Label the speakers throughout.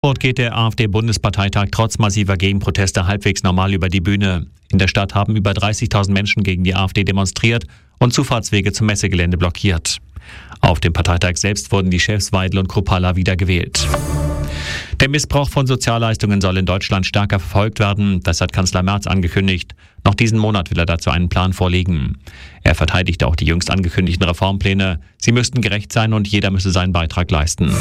Speaker 1: Dort geht der AfD-Bundesparteitag trotz massiver Gegenproteste halbwegs normal über die Bühne. In der Stadt haben über 30.000 Menschen gegen die AfD demonstriert und Zufahrtswege zum Messegelände blockiert. Auf dem Parteitag selbst wurden die Chefs Weidel und Kruppalla wiedergewählt. Der Missbrauch von Sozialleistungen soll in Deutschland stärker verfolgt werden. Das hat Kanzler Merz angekündigt. Noch diesen Monat will er dazu einen Plan vorlegen. Er verteidigt auch die jüngst angekündigten Reformpläne. Sie müssten gerecht sein und jeder müsse seinen Beitrag leisten.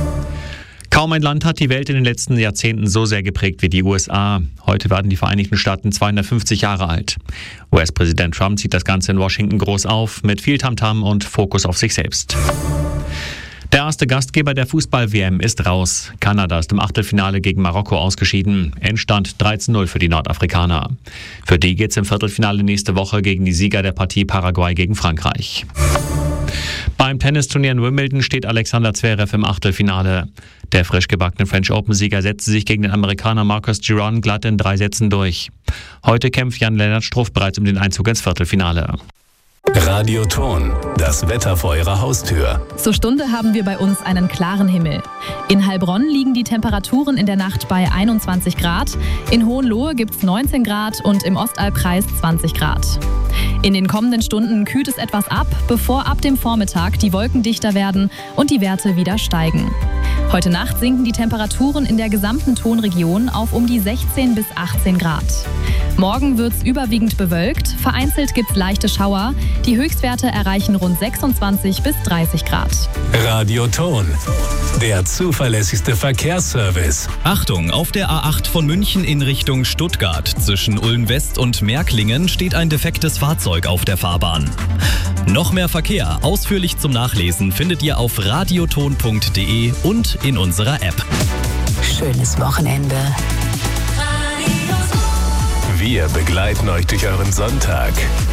Speaker 1: Kaum ein Land hat die Welt in den letzten Jahrzehnten so sehr geprägt wie die USA. Heute werden die Vereinigten Staaten 250 Jahre alt. US-Präsident Trump zieht das Ganze in Washington groß auf, mit viel Tamtam und Fokus auf sich selbst. Der erste Gastgeber der Fußball-WM ist raus. Kanada ist im Achtelfinale gegen Marokko ausgeschieden. Endstand 13:0 für die Nordafrikaner. Für die geht's im Viertelfinale nächste Woche gegen die Sieger der Partie Paraguay gegen Frankreich. Beim Tennisturnier in Wimbledon steht Alexander Zverev im Achtelfinale. Der frisch gebackene French Open-Sieger setzte sich gegen den Amerikaner Marcus Giron glatt in 3 Sätzen durch. Heute kämpft Jan-Lennart Struff bereits um den Einzug ins Viertelfinale.
Speaker 2: Radio Ton, das Wetter vor Ihrer Haustür.
Speaker 3: Zur Stunde haben wir bei uns einen klaren Himmel. In Heilbronn liegen die Temperaturen in der Nacht bei 21 Grad, in Hohenlohe gibt es 19 Grad und im Ostalbkreis 20 Grad. In den kommenden Stunden kühlt es etwas ab, bevor ab dem Vormittag die Wolken dichter werden und die Werte wieder steigen. Heute Nacht sinken die Temperaturen in der gesamten Tonregion auf um die 16 bis 18 Grad. Morgen wird es überwiegend bewölkt, vereinzelt gibt es leichte Schauer. Die Höchstwerte erreichen rund 26 bis 30 Grad.
Speaker 2: Radio Ton, der zuverlässigste Verkehrsservice.
Speaker 4: Achtung, auf der A8 von München in Richtung Stuttgart. Zwischen Ulm West und Märklingen steht ein defektes Fahrzeug auf der Fahrbahn. Noch mehr Verkehr, ausführlich zum Nachlesen, findet ihr auf radioton.de und in unserer App.
Speaker 5: Schönes Wochenende.
Speaker 2: Wir begleiten euch durch euren Sonntag.